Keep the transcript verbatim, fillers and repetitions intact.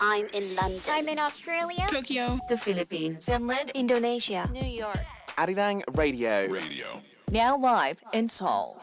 I'm in London. I'm in Australia. Tokyo. The Philippines. Finland. Indonesia. New York. Arirang Radio. Radio. Now live in Seoul.